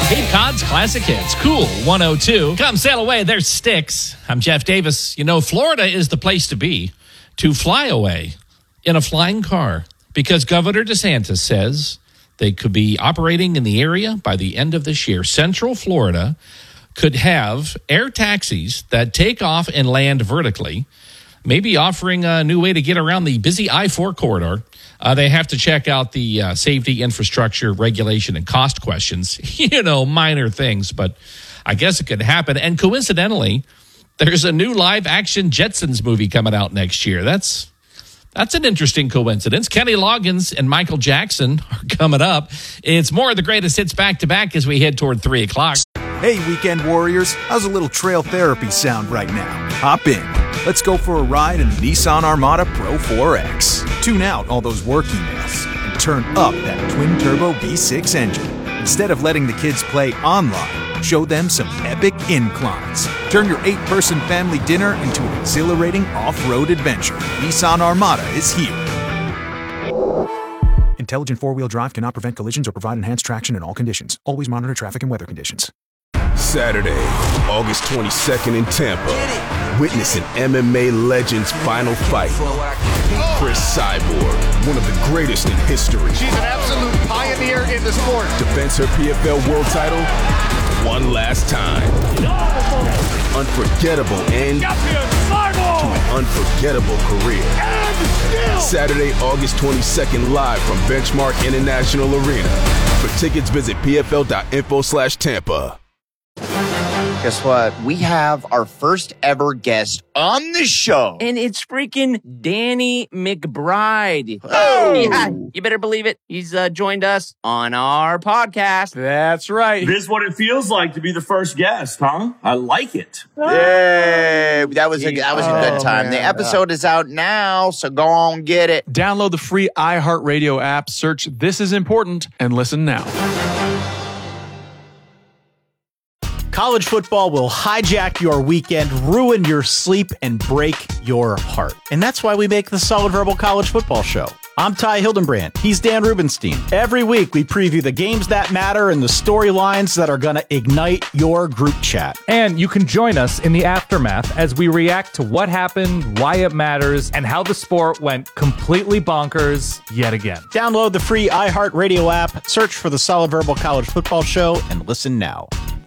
Cape Cod's classic hits, Cool 102. Come sail away, there's Styx. I'm Jeff Davis. You know, Florida is the place to be, to fly away in a flying car, because Governor DeSantis says they could be operating in the area by the end of this year. Central Florida could have air taxis that take off and land vertically, maybe offering a new way to get around the busy I-4 corridor. They have to check out the safety, infrastructure, regulation, and cost questions. You know, minor things, but I guess it could happen. And coincidentally, there's a new live-action Jetsons movie coming out next year. That's an interesting coincidence. Kenny Loggins and Michael Jackson are coming up. It's more of the greatest hits back-to-back as we head toward 3 o'clock. Hey, weekend warriors. How's a little trail therapy sound right now? Hop in. Let's go for a ride in the Nissan Armada Pro 4X. Tune out all those work emails and turn up that twin-turbo V6 engine. Instead of letting the kids play online, show them some epic inclines. Turn your 8-person family dinner into an exhilarating off-road adventure. Nissan Armada is here. Intelligent four-wheel drive cannot prevent collisions or provide enhanced traction in all conditions. Always monitor traffic and weather conditions. Saturday, August 22nd in Tampa. Witness an MMA legend's final fight. Chris Cyborg, one of the greatest in history. She's an absolute pioneer in the sport. Defends her PFL world title one last time. Unforgettable end to an unforgettable career. Saturday, August 22nd, live from Benchmark International Arena. For tickets, visit pfl.info/Tampa. Guess what? We have our first ever guest on the show. And it's freaking Danny McBride. Oh! Yeah, you better believe it. He's joined us on our podcast. That's right. This is what it feels like to be the first guest, huh? I like it. Yay! That was a good time. Man. The episode is out now, so go on get it. Download the free iHeartRadio app, search This Is Important, and listen now. College football will hijack your weekend, ruin your sleep, and break your heart. And that's why we make the Solid Verbal College Football Show. I'm Ty Hildenbrand. He's Dan Rubenstein. Every week, we preview the games that matter and the storylines that are going to ignite your group chat. And you can join us in the aftermath as we react to what happened, why it matters, and how the sport went completely bonkers yet again. Download the free iHeartRadio app, search for the Solid Verbal College Football Show, and listen now.